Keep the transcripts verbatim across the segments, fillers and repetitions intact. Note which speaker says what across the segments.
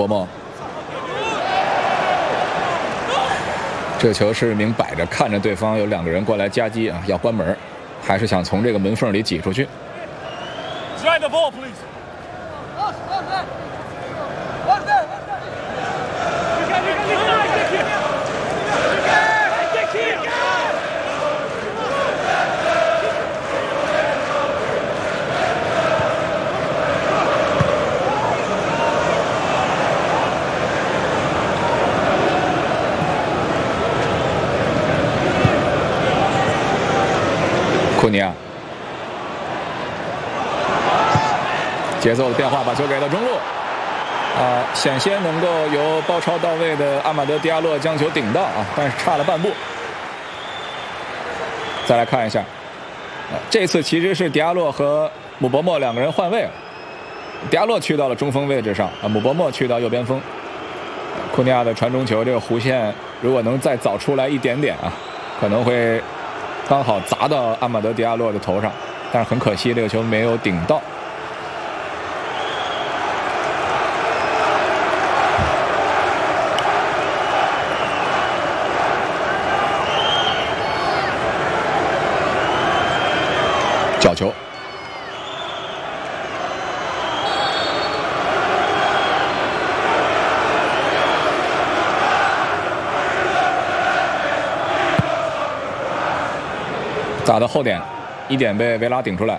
Speaker 1: 伯莫，这球是明摆着看着对方有两个人过来夹击啊，要关门，还是想从这个门缝里挤出去。
Speaker 2: Drive the ball, please.
Speaker 1: 库尼亚，节奏的变化，把球给到中路，啊，险些能够由包抄到位的阿马德·迪亚洛将球顶到啊，但是差了半步。再来看一下，啊，这次其实是迪亚洛和姆伯莫两个人换位，迪亚洛去到了中锋位置上，啊，姆伯莫去到右边锋。库尼亚的传中球，这个弧线如果能再早出来一点点啊，可能会刚好砸到阿马德·迪亚洛的头上，但是很可惜，这个球没有顶到。角球，打到后点，一点被维拉顶出来。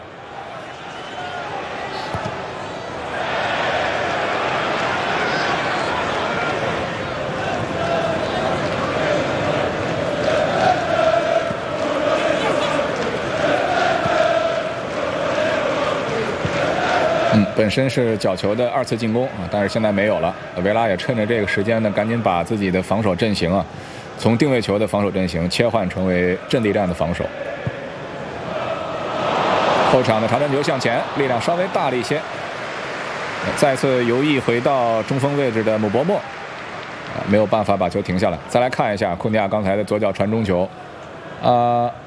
Speaker 1: 嗯，本身是角球的二次进攻啊，但是现在没有了。维拉也趁着这个时间呢，赶紧把自己的防守阵型啊，从定位球的防守阵型切换成为阵地战的防守。后场的长传球向前，力量稍微大了一些。再次游弋回到中锋位置的姆伯莫，啊，没有办法把球停下来。再来看一下库尼亚刚才的左脚传中球，啊、呃。